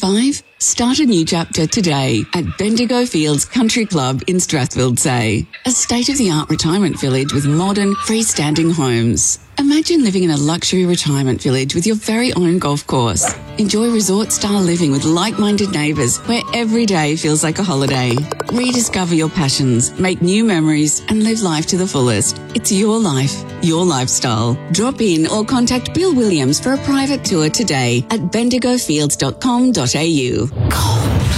5? Start a new chapter today at Bendigo Fields Country Club in Strathfield Say, a state-of-the-art retirement village with modern, freestanding homes. Imagine living in a luxury retirement village with your very own golf course. Enjoy resort-style living with like-minded neighbours where every day feels like a holiday. Rediscover your passions, make new memories and live life to the fullest. It's your life, your lifestyle. Drop in or contact Bill Williams for a private tour today at bendigofields.com.au.